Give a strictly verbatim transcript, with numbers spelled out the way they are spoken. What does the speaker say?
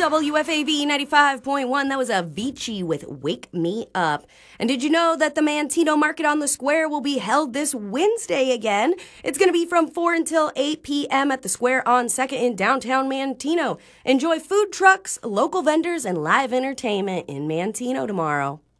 W F A V ninety-five point one. That was Avicii with Wake Me Up. And did you know that the Mantino Market on the Square will be held this Wednesday again? It's going to be from four until eight p.m. at the Square on second in downtown Mantino. Enjoy food trucks, local vendors, and live entertainment in Mantino tomorrow.